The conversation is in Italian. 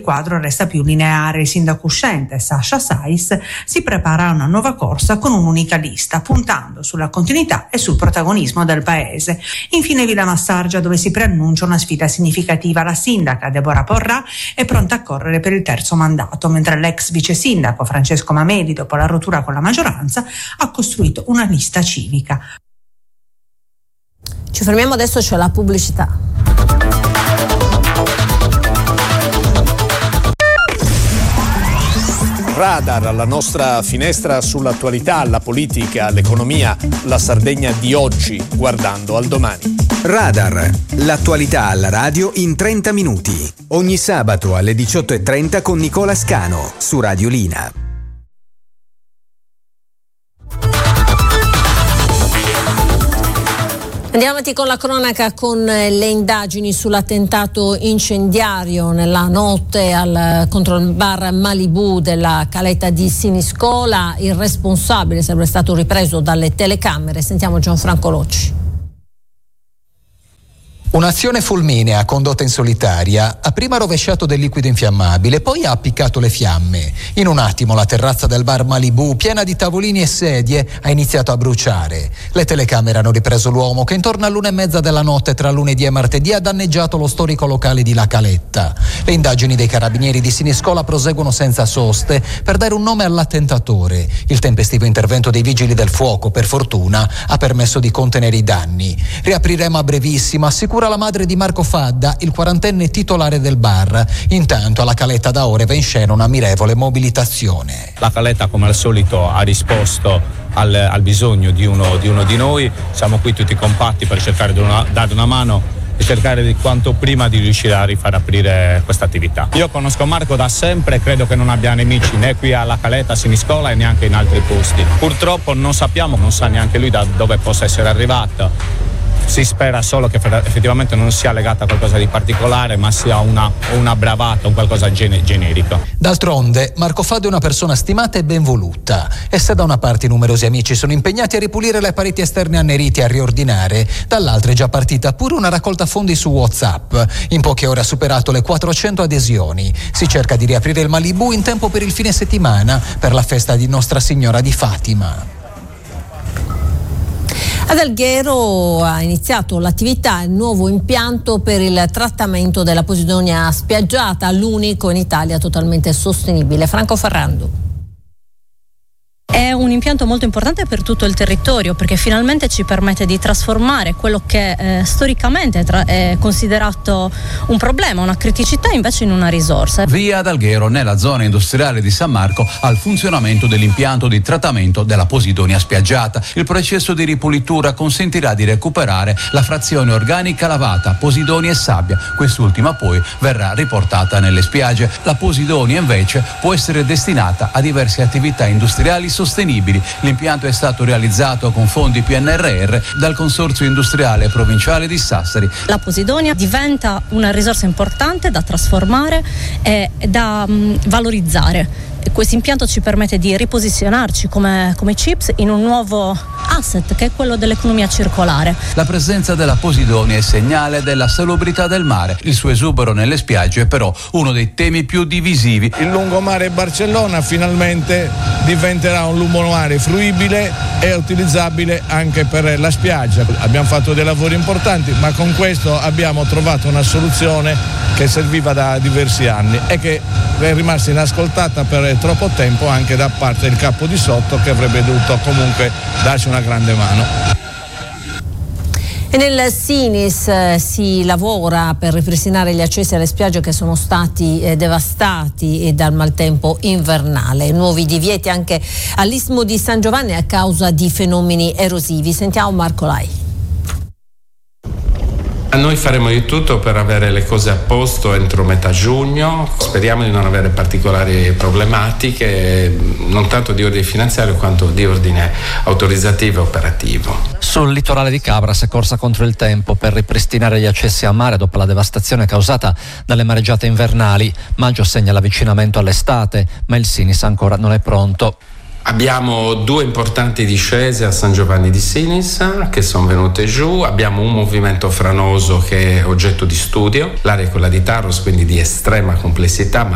quadro resta più lineare. Il sindaco uscente, Sasha Saiz, si prepara a una nuova corsa con un'unica lista, puntando sulla continuità e sul protagonismo del paese. Infine Villa Massargia, dove si preannuncia una sfida significativa. La sindaca Deborah Porrà è pronta a correre per il terzo mandato, mentre l'ex vice sindaco Francesco Mameli, dopo la rottura con la maggioranza, ha costruito una lista civica. Ci fermiamo adesso, c'è la pubblicità. Radar, la nostra finestra sull'attualità, la politica, l'economia, la Sardegna di oggi, guardando al domani. Radar, l'attualità alla radio in 30 minuti. Ogni sabato alle 18:30 con Nicola Scano su Radio Lina. Andiamo avanti con la cronaca, con le indagini sull'attentato incendiario nella notte contro il bar Malibu della caletta di Siniscola. Il responsabile sarebbe stato ripreso dalle telecamere. Sentiamo Gianfranco Locci. Un'azione fulminea condotta in solitaria, ha prima rovesciato del liquido infiammabile, poi ha appiccato le fiamme. In un attimo la terrazza del bar Malibu, piena di tavolini e sedie, ha iniziato a bruciare. Le telecamere hanno ripreso l'uomo che intorno all'1:30 della notte tra lunedì e martedì ha danneggiato lo storico locale di La Caletta. Le indagini dei carabinieri di Siniscola proseguono senza soste per dare un nome all'attentatore. Il tempestivo intervento dei vigili del fuoco, per fortuna, ha permesso di contenere i danni. Riapriremo a brevissimo, assicura la madre di Marco Fadda, il 40enne titolare del bar. Intanto alla Caletta da ore va in scena una mirevole mobilitazione. La Caletta, come al solito, ha risposto al bisogno di uno di noi. Siamo qui tutti compatti per cercare di dare una mano e cercare di quanto prima di riuscire a rifar aprire questa attività. Io conosco Marco da sempre e credo che non abbia nemici né qui alla Caletta, a Siniscola e neanche in altri posti. Purtroppo non sappiamo, non sa neanche lui da dove possa essere arrivato. Si spera solo che effettivamente non sia legata a qualcosa di particolare, ma sia una bravata, un qualcosa generico. D'altronde, Marco Fadda è una persona stimata e ben voluta. E se da una parte i numerosi amici sono impegnati a ripulire le pareti esterne annerite e a riordinare, dall'altra è già partita pure una raccolta fondi su WhatsApp. In poche ore ha superato le 400 adesioni. Si cerca di riaprire il Malibu in tempo per il fine settimana, per la festa di Nostra Signora di Fatima. Ad Alghero ha iniziato l'attività il nuovo impianto per il trattamento della posidonia spiaggiata, l'unico in Italia totalmente sostenibile. Franco Ferrando. È un impianto molto importante per tutto il territorio, perché finalmente ci permette di trasformare quello che storicamente è considerato un problema, una criticità, invece in una risorsa. Via ad Alghero, nella zona industriale di San Marco, al funzionamento dell'impianto di trattamento della posidonia spiaggiata. Il processo di ripulitura consentirà di recuperare la frazione organica lavata, posidonia e sabbia. Quest'ultima poi verrà riportata nelle spiagge. La posidonia invece può essere destinata a diverse attività industriali sostenibili. L'impianto è stato realizzato con fondi PNRR dal Consorzio Industriale Provinciale di Sassari. La posidonia diventa una risorsa importante da trasformare e da valorizzare. Questo impianto ci permette di riposizionarci come CIPS in un nuovo asset, che è quello dell'economia circolare. La presenza della posidonia è segnale della salubrità del mare. Il suo esubero nelle spiagge è però uno dei temi più divisivi. Il lungomare Barcellona finalmente diventerà un lungomare fruibile e utilizzabile anche per la spiaggia. Abbiamo fatto dei lavori importanti, ma con questo abbiamo trovato una soluzione che serviva da diversi anni e che è rimasta inascoltata per troppo tempo anche da parte del capo di sotto, che avrebbe dovuto comunque darci una grande mano. E nel Sinis si lavora per ripristinare gli accessi alle spiagge che sono stati devastati dal maltempo invernale. Nuovi divieti anche all'Istmo di San Giovanni a causa di fenomeni erosivi. Sentiamo Marco Lai. Noi faremo di tutto per avere le cose a posto entro metà giugno. Speriamo di non avere particolari problematiche, non tanto di ordine finanziario quanto di ordine autorizzativo e operativo. Sul litorale di Cabra si è corsa contro il tempo per ripristinare gli accessi a mare dopo la devastazione causata dalle mareggiate invernali. Maggio segna l'avvicinamento all'estate, ma il Sinis ancora non è pronto. Abbiamo 2 importanti discese a San Giovanni di Sinis che sono venute giù, abbiamo un movimento franoso che è oggetto di studio, l'area è quella di Tarros, quindi di estrema complessità, ma